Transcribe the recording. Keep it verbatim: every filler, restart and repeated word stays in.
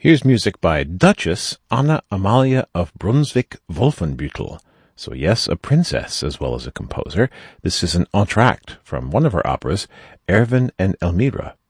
Here's music by Duchess Anna Amalia of Brunswick-Wolfenbüttel. So yes, a princess as well as a composer. This is an entr'acte from one of her operas, Erwin and Elmira.